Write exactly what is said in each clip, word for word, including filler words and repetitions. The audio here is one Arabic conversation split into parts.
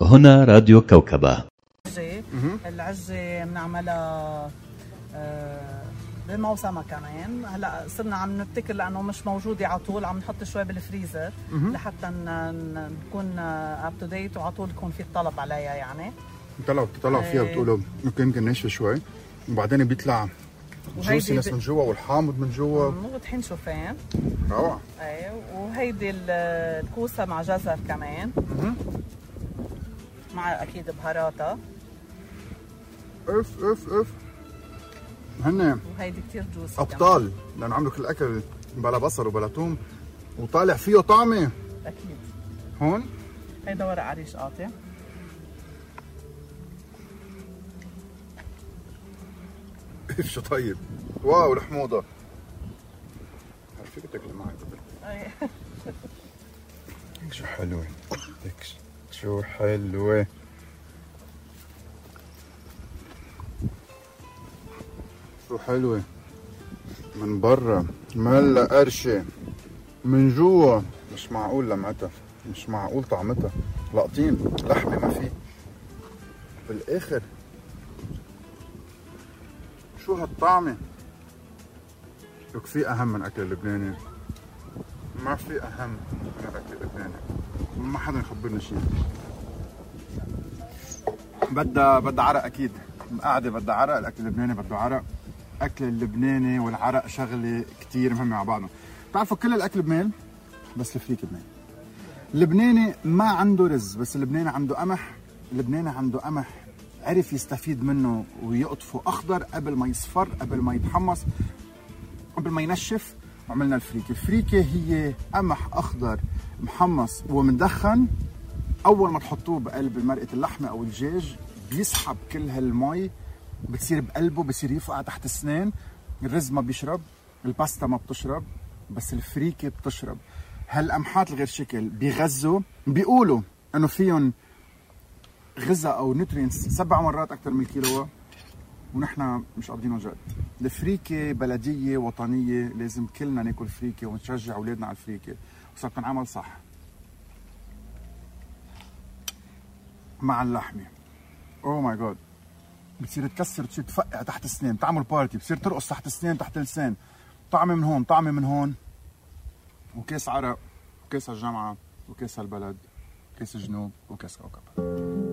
هنا راديو كوكبة. العجة بنعملها بالموسمة كمان. هلا صرنا عم نبتكر لانه مش موجوده على طول، عم نحط شوي بالفريزر لحتى نكون اب تو ديت وعلى طول يكون في طلب عليها. يعني بتطلعوا بتطلعوا فيها بتقولوا ممكن يمكن ناشفه شوي وبعدين بيطلع جوسينس ب... من جوا والحامض من جوا وطحين شوفان روعه. ايه وهيدي الكوسه مع جزر كمان مع اكيد بهاراتها. اف اف اف هن وهيدي كثير جوسي ابطال لانه عملوا كل الاكل بلا بصل وبلا ثوم وطالع فيه طعمه اكيد. هون هيدا ورق عريش قاطع. شو طيب. واو الحموضه فيك تاكل معي. ايه شو حلوه هيك شو حلوه. شو حلوه من برا ملا قرشه من جوا مش معقول لمعتها مش معقول طعمتها. لاقطين لحمه ما في بالاخر. شو هالطعمه. لك في اهم من اكل اللبناني. ما في اهم من الاكل اللبناني. ما حدا يخبرنا شيء. بدها بدها عرق اكيد. قاعده بدها عرق. الاكل اللبناني بده عرق. الاكل اللبناني والعرق شغله كثير مهمه مع بعضهم. بتعرفوا كل الاكل بميل بس الفريك بميل. اللبناني ما عنده رز بس اللبناني عنده قمح. اللبناني عنده قمح عرف يستفيد منه ويقطفه اخضر قبل ما يصفر قبل ما يتحمص قبل ما ينشف. وعملنا الفريكه. الفريكه هي قمح اخضر محمص ومدخن. اول ما تحطوه بقلب مرقه اللحمه او الدجاج بيسحب كل هالمي بتصير بقلبه بصير يفقع تحت السنان. الرز ما بيشرب الباستا ما بتشرب بس الفريكه بتشرب. هالقمحات الغير شكل بيغذوا بيقولوا انه فيهم غذاء او نوترينتس سبع مرات اكثر من الكيلو ونحن مش قابضينه جد. الفريكه بلديه وطنيه لازم كلنا ناكل فريكه ونشجع اولادنا على الفريكه وصار تنعمل صح مع اللحمه. اوه ماي جاد بتصير تكسر بتصير تفقع تحت السنان بتعمل بارتي بتصير ترقص تحت السنان تحت اللسان. طعمه من هون طعمه من هون وكاس عرق وكاس الجامعه وكاس البلد كاس الجنوب وكاس كوكب.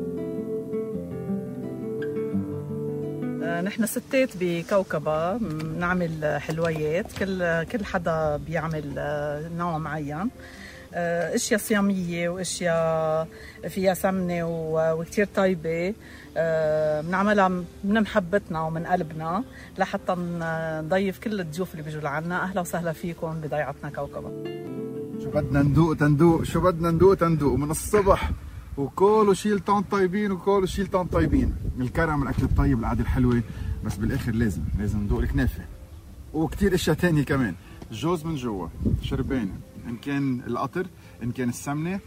نحن ستات بكوكبة بنعمل حلويات. كل كل حدا بيعمل نوع معين. اشياء صياميه واشياء فيها سمنه وكثير طيبه. بنعملها من محبتنا ومن قلبنا لحتى نضيف كل الضيوف اللي بيجوا لعنا. اهلا وسهلا فيكم بضيعتنا كوكبة. شو بدنا ندوق تندوق شو بدنا ندوق تندوق من الصبح وكل شيل طعم طيبين وكل شيل طعم طيبين. الكرم الاكل الطيب القعده الحلوه بس بالاخر لازم لازم ندوق الكنافه وكثير اشياء ثانيه كمان. الجوز من جوا شربانه ان كان القطر ان كان السمنه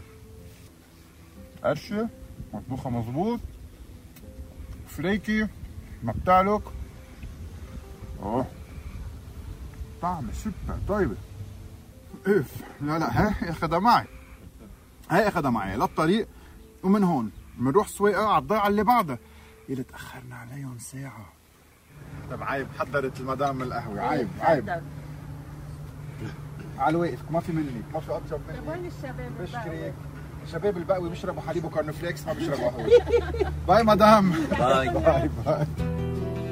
قرشه مطبوخه مظبوط فريكي ما بتعلق. اوه طعم سوبر طيبه. اف لا لا ها اخذها معي هاي اخذها معي للطريق ومن هون بنروح سويقه على الضيعه اللي بعدها. اللي تاخرنا عليهم ساعه. طب عيب حضرت المدام القهوه. عيب عيب على الواقف ما في مني ما في اطيب مني. وين الشباب البقوي؟ الشباب البقوي بيشربوا حليب وكورن فليكس ما بيشربوا قهوه. باي مدام. باي باي باي.